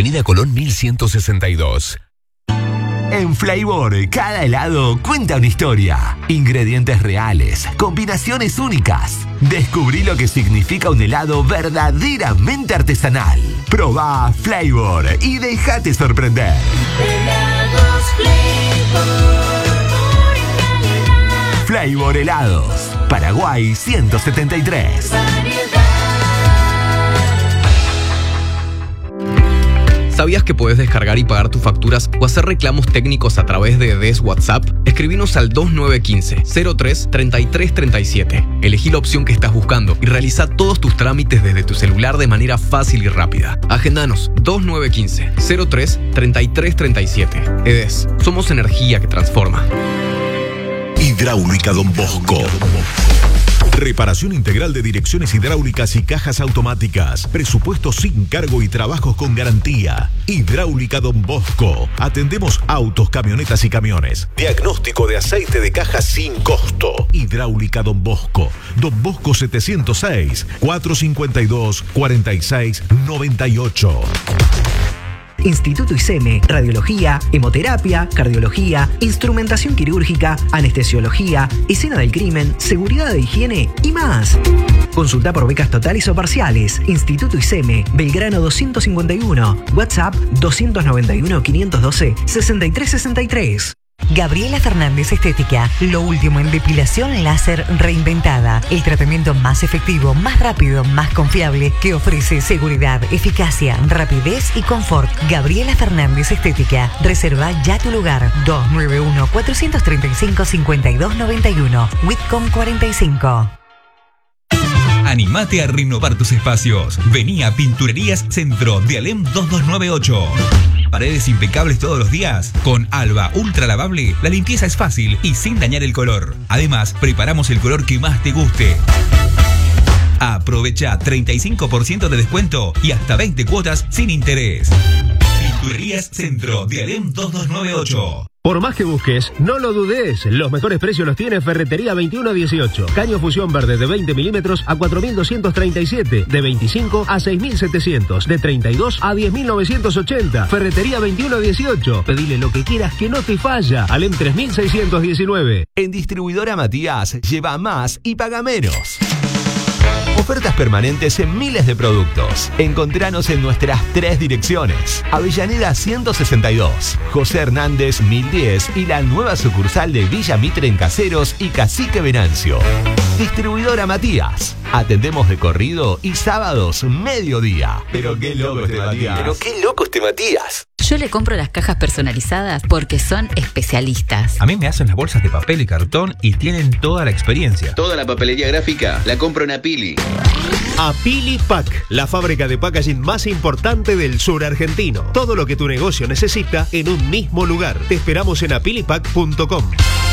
Avenida Colón 1162. En Flavor, cada helado cuenta una historia. Ingredientes reales, combinaciones únicas. Descubrí lo que significa un helado verdaderamente artesanal. Probá Flavor y déjate sorprender. Helados Flavor. Flavor Helados. Paraguay 173. ¿Sabías que puedes descargar y pagar tus facturas o hacer reclamos técnicos a través de DES WhatsApp? Escribinos al 2915-03-3337. Elegí la opción que estás buscando y realiza todos tus trámites desde tu celular de manera fácil y rápida. Agendanos 2915-03-3337. EDES, somos energía que transforma. Hidráulica Don Bosco. Reparación integral de direcciones hidráulicas y cajas automáticas. Presupuesto sin cargo y trabajos con garantía. Hidráulica Don Bosco. Atendemos autos, camionetas y camiones. Diagnóstico de aceite de caja sin costo. Hidráulica Don Bosco. Don Bosco 706 452 4698. Instituto ICEME, radiología, hemoterapia, cardiología, instrumentación quirúrgica, anestesiología, escena del crimen, seguridad de higiene y más. Consulta por becas totales o parciales. Instituto ICEME, Belgrano 251, WhatsApp 291-512-6363. Gabriela Fernández Estética, lo último en depilación láser reinventada. El tratamiento más efectivo, más rápido, más confiable, que ofrece seguridad, eficacia, rapidez y confort. Gabriela Fernández Estética. Reserva ya tu lugar. 291-435-5291. Whitcomb 45. Animate a renovar tus espacios. Vení a Pinturerías Centro de Alem 2298. Paredes impecables todos los días. Con Alba Ultra Lavable, la limpieza es fácil y sin dañar el color. Además, preparamos el color que más te guste. Aprovecha 35% de descuento y hasta 20 cuotas sin interés. Pinturerías Centro de Alem 2298. Por más que busques, no lo dudes. Los mejores precios los tiene Ferretería 2118. Caño fusión verde de 20 milímetros a 4.237. De 25 a 6.700. De 32 a 10.980. Ferretería 2118. Pedile lo que quieras que no te falla. Alem 3619. En Distribuidora Matías, lleva más y paga menos. Ofertas permanentes en miles de productos. Encontranos en nuestras 3 direcciones. Avellaneda 162, José Hernández 1010 y la nueva sucursal de Villa Mitre en Caseros y Cacique Venancio. Distribuidora Matías. Atendemos de corrido y sábados mediodía. Pero qué loco este Matías. Pero qué loco este Matías. Yo le compro las cajas personalizadas porque son especialistas. A mí me hacen las bolsas de papel y cartón y tienen toda la experiencia. Toda la papelería gráfica la compro en Apili. Apili Pack, la fábrica de packaging más importante del sur argentino. Todo lo que tu negocio necesita en un mismo lugar. Te esperamos en apilipack.com.